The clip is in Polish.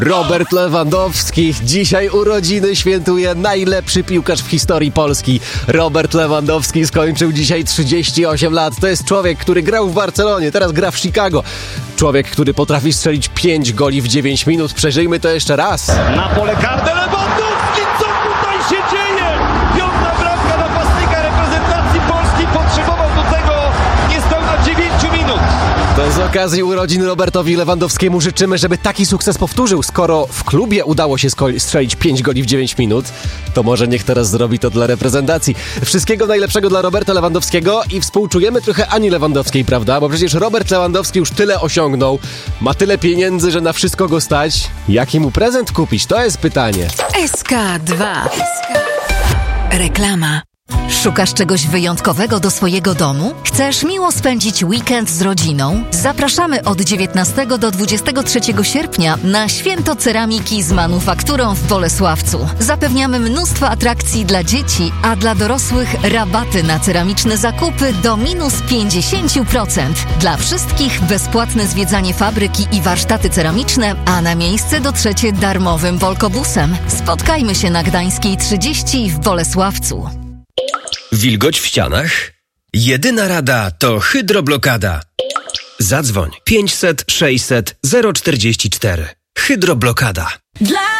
Robert Lewandowski dzisiaj urodziny świętuje, najlepszy piłkarz w historii Polski. Robert Lewandowski skończył dzisiaj 38 lat. To jest człowiek, który grał w Barcelonie, teraz gra w Chicago. Człowiek, który potrafi strzelić 5 goli w 9 minut. Przeżyjmy to jeszcze raz. Na pole karne Lewandowski, co tutaj się dzieje? Piąta bramka napastnika reprezentacji Polski, potrzebował do tego niespełna 9 minut. To z okazji urodzin Robertowi Lewandowskiemu życzymy, żeby taki sukces powtórzył. Skoro w klubie udało się strzelić 5 goli w 9 minut, to może niech teraz zrobi to dla reprezentacji. Wszystkiego najlepszego dla Roberta Lewandowskiego i współczujemy trochę Ani Lewandowskiej, prawda? Bo przecież Robert Lewandowski już tyle osiągnął, ma tyle pieniędzy, że na wszystko go stać. Jaki mu prezent kupić? To jest pytanie. SK2. Reklama. Szukasz czegoś wyjątkowego do swojego domu? Chcesz miło spędzić weekend z rodziną? Zapraszamy od 19 do 23 sierpnia na Święto Ceramiki z Manufakturą w Bolesławcu. Zapewniamy mnóstwo atrakcji dla dzieci, a dla dorosłych rabaty na ceramiczne zakupy do -50%. Dla wszystkich bezpłatne zwiedzanie fabryki i warsztaty ceramiczne, a na miejsce dotrzecie darmowym Volkobusem. Spotkajmy się na Gdańskiej 30 w Bolesławcu. Wilgoć w ścianach? Jedyna rada to hydroblokada. Zadzwoń 500 600 044. Hydroblokada.